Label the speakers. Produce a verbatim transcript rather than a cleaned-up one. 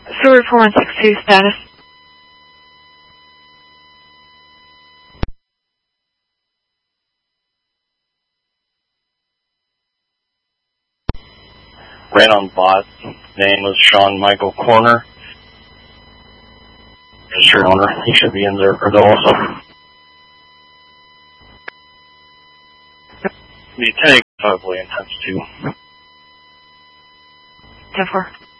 Speaker 1: Sewer four one six two, status.
Speaker 2: Ran on bot. Name was Sean Michael Corner. Registered owner. He should be in there for the also. The tank probably intends to.
Speaker 1: ten four.